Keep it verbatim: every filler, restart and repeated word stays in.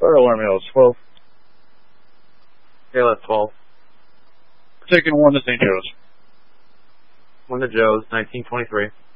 Fire alarm Hills, twelve. Yeah, that's twelve. Taking one to Saint Joe's. One to Joe's, nineteen twenty-three.